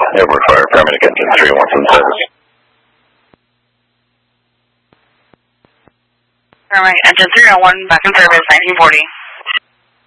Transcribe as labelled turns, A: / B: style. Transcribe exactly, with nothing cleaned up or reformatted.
A: Edward Fire, paramedic engine three one seven service.
B: Paramedic engine three oh one, back in service, nineteen forty.